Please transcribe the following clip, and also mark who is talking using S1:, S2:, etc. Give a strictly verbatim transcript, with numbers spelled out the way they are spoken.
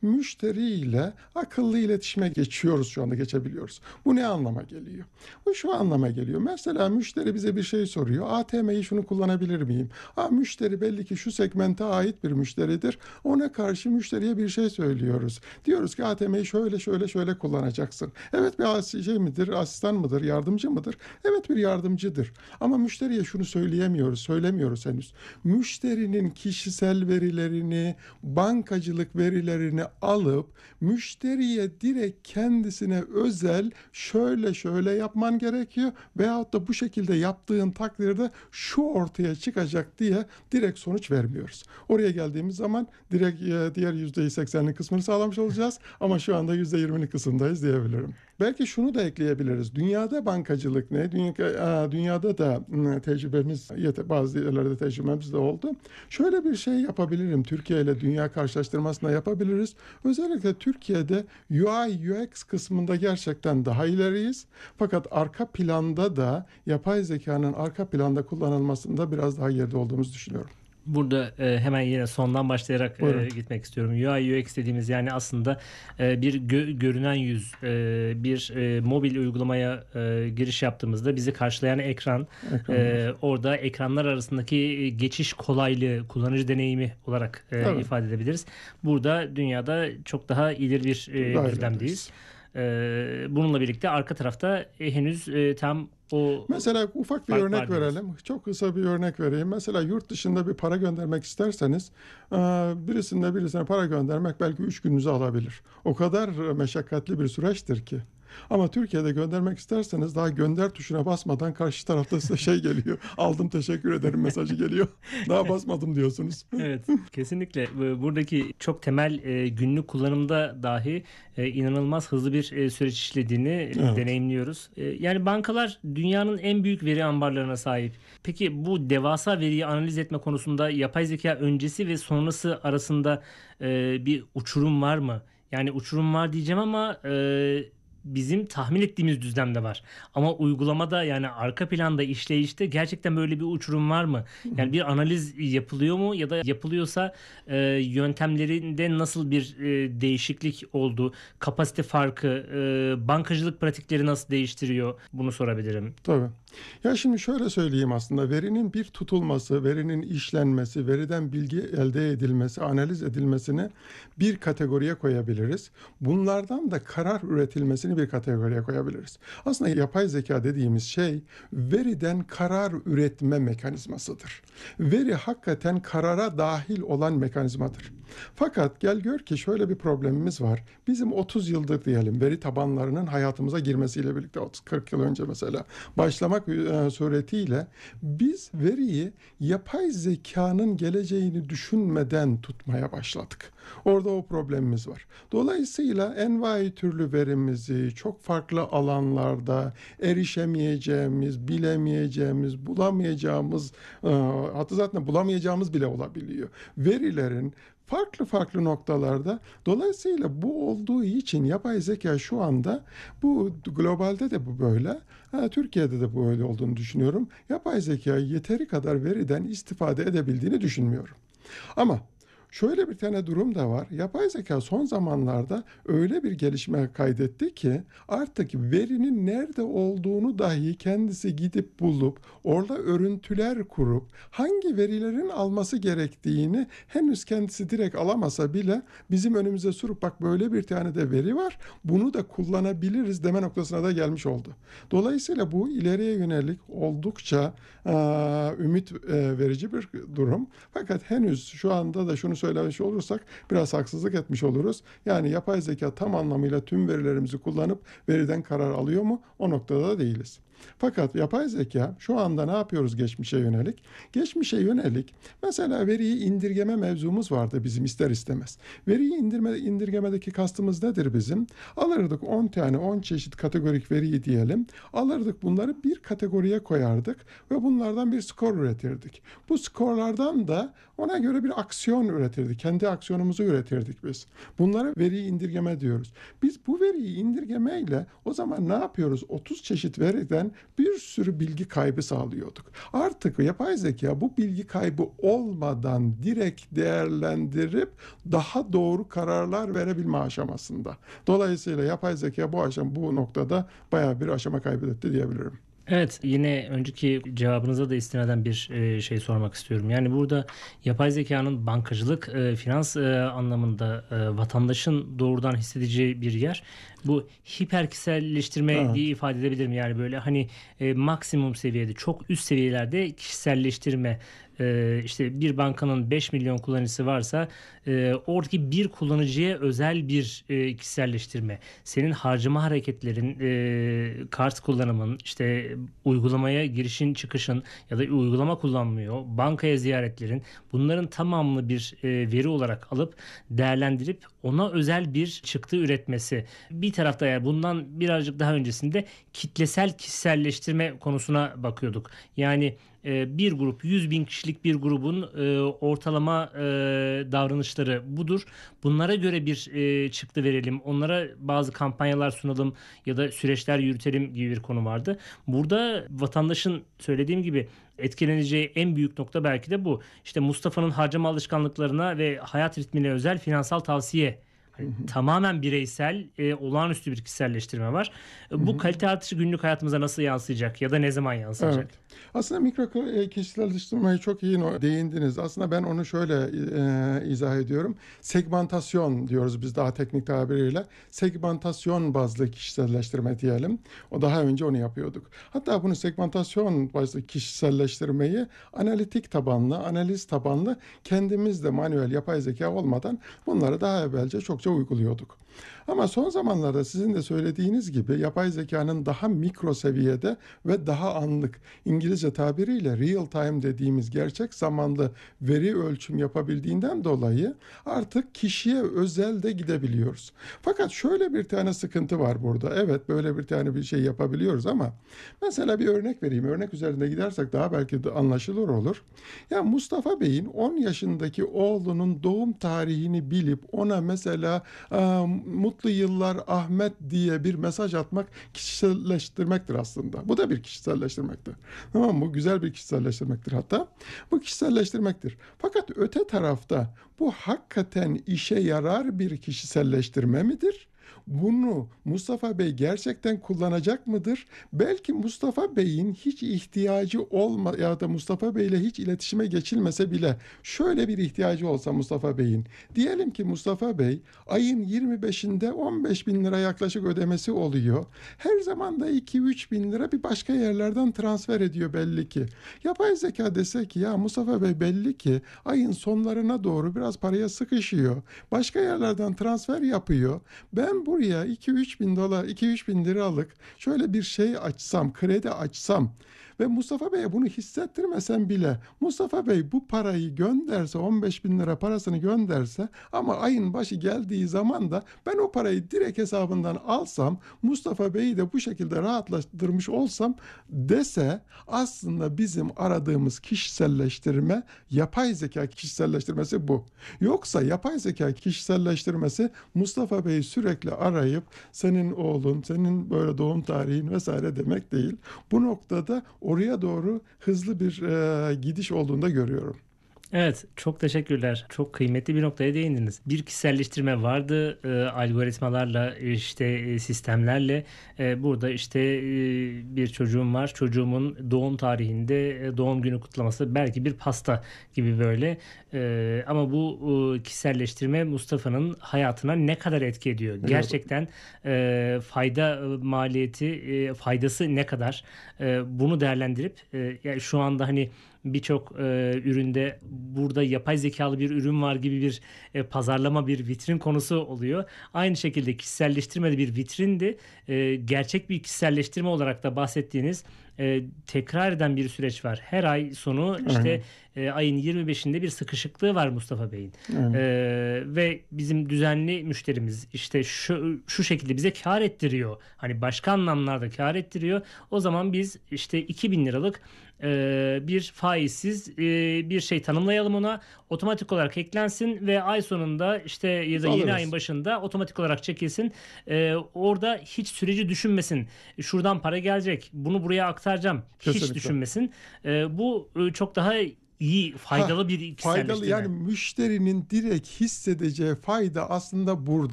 S1: müşteriyle akıllı iletişime geçiyoruz, şu anda geçebiliyoruz. Bu ne anlama geliyor? Bu şu anlama geliyor. Mesela müşteri bize bir şey soruyor. A T M'yi şunu kullanabilir miyim? Ha, müşteri belli ki şu segmente ait bir müşteridir. Ona karşı müşteriye bir şey söylüyoruz. Diyoruz ki A T M'yi şöyle şöyle şöyle kullanacaksın. Evet, bir as- şey midir, asistan mıdır, yardımcı mıdır? Evet, bir yardımcıdır. Ama müşteriye şunu söyleyemiyoruz, söylemiyoruz henüz. Müşterinin kişisel verilerini, bankacılık verilerini alıp müşteriye direkt kendisine özel şöyle şöyle yapman gerekiyor veyahut da bu şekilde yaptığın takdirde şu ortaya çıkacak diye direkt sonuç vermiyoruz. Oraya geldiğimiz zaman direkt e, diğer yüzde seksenlik kısmını sağlamış olacağız ama şu anda yüzde yirmilik kısımdayız diyebilirim. Belki şunu da ekleyebiliriz. Dünyada bankacılık ne? Dünya, e, dünyada da m, tecrübemiz, yete- bazı yerlerde tecrübemiz de oldu. Şöyle bir şey yapabilirim. Türkiye ile dünya karşılaştırmasında yapabiliriz. Özellikle Türkiye'de U I U X kısmında gerçekten daha ileriyiz. Fakat arka planda da yapay zekanın arka planda kullanılmasında biraz daha geride olduğumuzu düşünüyorum.
S2: Burada e, hemen yine sondan başlayarak
S1: Buyurun.
S2: e, gitmek istiyorum. U I U X dediğimiz yani aslında e, bir gö- görünen yüz, e, bir e, mobil uygulamaya e, giriş yaptığımızda bizi karşılayan ekran, e,
S1: Ekranlar.
S2: orada ekranlar arasındaki geçiş kolaylığı, kullanıcı deneyimi olarak e,
S1: Evet.
S2: ifade edebiliriz. Burada dünyada çok daha ileri bir e,
S1: Daha
S2: düzlemdeyiz.
S1: ilerideyiz.
S2: E, bununla birlikte arka tarafta e, henüz e, tam o
S1: Mesela ufak bir
S2: fark
S1: örnek
S2: var diyoruz.
S1: verelim. Çok kısa bir örnek vereyim. Mesela yurt dışında bir para göndermek isterseniz e, birisine birisine para göndermek belki üç gününüzü alabilir. O kadar meşakkatli bir süreçtir ki. Ama Türkiye'de göndermek isterseniz daha gönder tuşuna basmadan karşı tarafta size şey geliyor. Aldım, teşekkür ederim mesajı geliyor. Daha basmadım diyorsunuz.
S2: Evet, kesinlikle. Bu- Buradaki çok temel e, günlük kullanımda dahi e, inanılmaz hızlı bir e, süreç işlediğini e,
S1: Evet.
S2: deneyimliyoruz. E, yani bankalar dünyanın en büyük veri ambarlarına sahip. Peki bu devasa veriyi analiz etme konusunda yapay zeka öncesi ve sonrası arasında e, bir uçurum var mı? Yani uçurum var diyeceğim ama e, bizim tahmin ettiğimiz düzlemde var. Ama uygulamada yani arka planda işleyişte gerçekten böyle bir uçurum var mı? Yani bir analiz yapılıyor mu ya da yapılıyorsa e, yöntemlerinde nasıl bir e, değişiklik oldu? Kapasite farkı, e, bankacılık pratikleri nasıl değiştiriyor? Bunu sorabilirim.
S1: Tabii. Ya şimdi şöyle söyleyeyim, aslında verinin bir tutulması, verinin işlenmesi, veriden bilgi elde edilmesi, analiz edilmesini bir kategoriye koyabiliriz. Bunlardan da karar üretilmesini bir kategoriye koyabiliriz. Aslında yapay zeka dediğimiz şey veriden karar üretme mekanizmasıdır. Veri hakikaten karara dahil olan mekanizmadır. Fakat gel gör ki şöyle bir problemimiz var. Bizim otuz yıldır diyelim veri tabanlarının hayatımıza girmesiyle birlikte otuz kırk yıl önce mesela başlamak e, suretiyle biz veriyi yapay zekanın geleceğini düşünmeden tutmaya başladık. Orada o problemimiz var. Dolayısıyla envai türlü verimizi çok farklı alanlarda erişemeyeceğimiz, bilemeyeceğimiz, bulamayacağımız, e, hatta zaten bulamayacağımız bile olabiliyor. Verilerin farklı farklı noktalarda. Dolayısıyla bu olduğu için yapay zeka şu anda, bu globalde de bu böyle, ha, Türkiye'de de bu öyle olduğunu düşünüyorum. Yapay zeka yeteri kadar veriden istifade edebildiğini düşünmüyorum. Ama şöyle bir tane durum da var. Yapay zeka son zamanlarda öyle bir gelişme kaydetti ki artık verinin nerede olduğunu dahi kendisi gidip bulup orada örüntüler kurup hangi verilerin alması gerektiğini henüz kendisi direkt alamasa bile bizim önümüze sunup bak böyle bir tane de veri var, bunu da kullanabiliriz deme noktasına da gelmiş oldu. Dolayısıyla bu ileriye yönelik oldukça e, ümit e, verici bir durum. Fakat henüz şu anda da şunu söylemiş olursak biraz haksızlık etmiş oluruz. Yani yapay zeka tam anlamıyla tüm verilerimizi kullanıp veriden karar alıyor mu? O noktada da değiliz. Fakat yapay zeka şu anda ne yapıyoruz geçmişe yönelik? Geçmişe yönelik mesela veriyi indirgeme mevzumuz vardı bizim ister istemez. Veriyi indirme, indirgemedeki kastımız nedir bizim? Alırdık on tane on çeşit kategorik veriyi diyelim. Alırdık bunları bir kategoriye koyardık ve bunlardan bir skor üretirdik. Bu skorlardan da ona göre bir aksiyon üretirdik. Kendi aksiyonumuzu üretirdik biz. Bunlara veri indirgeme diyoruz. Biz bu veriyi indirgemeyle o zaman ne yapıyoruz? otuz çeşit veriden bir sürü bilgi kaybı sağlıyorduk. Artık yapay zeka bu bilgi kaybı olmadan direkt değerlendirip daha doğru kararlar verebilme aşamasında. Dolayısıyla yapay zeka bu aşama bu noktada bayağı bir aşama kaybetti diyebilirim.
S2: Evet, yine önceki cevabınıza da istinaden bir e, şey sormak istiyorum. Yani burada yapay zekanın bankacılık, e, finans e, anlamında e, vatandaşın doğrudan hissedeceği bir yer. Bu hiperkişiselleştirme
S1: Evet.
S2: diye ifade edebilirim. Yani böyle hani e, maksimum seviyede, çok üst seviyelerde kişiselleştirme. E, işte bir bankanın beş milyon kullanıcısı varsa e, oradaki bir kullanıcıya özel bir e, kişiselleştirme. Senin harcama hareketlerin, e, kart kullanımın, işte uygulamaya girişin çıkışın ya da uygulama kullanmıyor, bankaya ziyaretlerin, bunların tamamını bir e, veri olarak alıp değerlendirip ona özel bir çıktı üretmesi. Bir tarafta eğer bundan birazcık daha öncesinde kitlesel kişiselleştirme konusuna bakıyorduk. Yani e, bir grup, yüz bin kişilik bir grubun e, ortalama e, davranışları budur. Bunlara göre bir e, çıktı verelim, onlara bazı kampanyalar sunalım ya da süreçler yürütelim gibi bir konu vardı. Burada vatandaşın söylediğim gibi etkileneceği en büyük nokta belki de bu. İşte Mustafa'nın harcama alışkanlıklarına ve hayat ritmine özel finansal tavsiye. Hani tamamen bireysel, e, olağanüstü bir kişiselleştirme var. E, Bu kalite artışı günlük hayatımıza nasıl yansıyacak ya da ne zaman yansıyacak?
S1: Evet. Aslında mikro e, kişiselleştirmeyi çok iyi no- değindiniz. Aslında ben onu şöyle e, izah ediyorum. Segmentasyon diyoruz biz daha teknik tabiriyle. Segmentasyon bazlı kişiselleştirme diyelim. O daha önce onu yapıyorduk. Hatta bunu segmentasyon bazlı kişiselleştirmeyi analitik tabanlı, analiz tabanlı kendimiz de manuel yapay zeka olmadan bunları daha evvelce çokça uyguluyorduk. Ama son zamanlarda sizin de söylediğiniz gibi yapay zekanın daha mikro seviyede ve daha anlık, İngilizce tabiriyle real time dediğimiz gerçek zamanlı veri ölçüm yapabildiğinden dolayı artık kişiye özel de gidebiliyoruz. Fakat şöyle bir tane sıkıntı var burada. Evet, böyle bir tane bir şey yapabiliyoruz ama mesela bir örnek vereyim. Örnek üzerinde gidersek daha belki de anlaşılır olur. Ya Mustafa Bey'in on yaşındaki oğlunun doğum tarihini bilip ona mesela e, mutlu yıllar Ahmet diye bir mesaj atmak kişiselleştirmektir aslında. Bu da bir kişiselleştirmektir. Tamam mı? Bu güzel bir kişiselleştirmektir hatta. Bu kişiselleştirmektir. Fakat öte tarafta bu hakikaten işe yarar bir kişiselleştirme midir? Bunu Mustafa Bey gerçekten kullanacak mıdır? Belki Mustafa Bey'in hiç ihtiyacı olma ya da Mustafa Bey ile hiç iletişime geçilmese bile şöyle bir ihtiyacı olsa Mustafa Bey'in. Diyelim ki Mustafa Bey ayın yirmi beşinde on beş bin lira yaklaşık ödemesi oluyor. Her zaman da iki üç bin lira bir başka yerlerden transfer ediyor belli ki. Yapay zeka dese ki ya Mustafa Bey belli ki ayın sonlarına doğru biraz paraya sıkışıyor. Başka yerlerden transfer yapıyor. Ben buraya iki üç bin dolar, iki üç bin liralık şöyle bir şey açsam, kredi açsam ve Mustafa Bey'e bunu hissettirmesem bile Mustafa Bey bu parayı gönderse, on beş bin lira parasını gönderse ama ayın başı geldiği zaman da ben o parayı direkt hesabından alsam, Mustafa Bey'i de bu şekilde rahatlatırmış olsam dese, aslında bizim aradığımız kişiselleştirme, yapay zeka kişiselleştirmesi bu. Yoksa yapay zeka kişiselleştirmesi Mustafa Bey'i sürekli arayıp senin oğlun, senin böyle doğum tarihin vesaire demek değil. Bu noktada oraya doğru hızlı bir e, gidiş olduğunu da görüyorum.
S2: Evet, çok teşekkürler. Çok kıymetli bir noktaya değindiniz. Bir kişiselleştirme vardı, e, algoritmalarla, işte e, sistemlerle. E, burada işte e, bir çocuğum var. Çocuğumun doğum tarihinde e, doğum günü kutlaması, belki bir pasta gibi böyle. E, ama bu e, kişiselleştirme Mustafa'nın hayatına ne kadar etki ediyor?
S1: Evet.
S2: Gerçekten e, fayda e, maliyeti, e, faydası ne kadar? E, bunu değerlendirip e, yani şu anda hani birçok e, üründe burada yapay zekalı bir ürün var gibi bir e, pazarlama, bir vitrin konusu oluyor. Aynı şekilde kişiselleştirme de bir vitrindi. E, gerçek bir kişiselleştirme olarak da bahsettiğiniz e, tekrar eden bir süreç var. Her ay sonu işte
S1: Aynen.
S2: e, ayın yirmi beşinde bir sıkışıklığı var Mustafa Bey'in.
S1: Aynen.
S2: E, ve bizim düzenli müşterimiz işte şu şu şekilde bize kar ettiriyor. Hani başka anlamlarda kar ettiriyor. O zaman biz işte iki bin liralık e, bir faizsiz e, bir şey tanımlayalım ona. Otomatik olarak eklensin ve ay sonunda işte ya
S1: Biz
S2: da yeni
S1: alırız.
S2: ayın başında otomatik olarak çekilsin. E, orada hiç süreci düşünmesin. Şuradan para gelecek. Bunu buraya aktaracağım. Hiç
S1: Kesinlikle.
S2: düşünmesin. E, bu e, çok daha iyi,
S1: Ha,
S2: faydalı bir
S1: faydalı
S2: kişiselleştirme.
S1: yani müşterinin direkt hissedeceği fayda aslında burada.